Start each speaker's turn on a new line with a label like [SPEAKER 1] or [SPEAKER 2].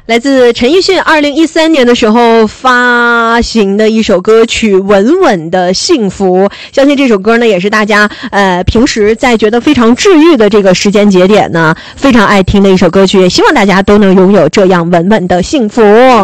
[SPEAKER 1] 来自陈奕迅2013年的时候发行的一首歌曲《稳稳的幸福》，相信这首歌呢也是大家平时在觉得非常治愈的这个时间节点呢非常爱听的一首歌曲，也希望大家都能拥有这样稳稳的幸福。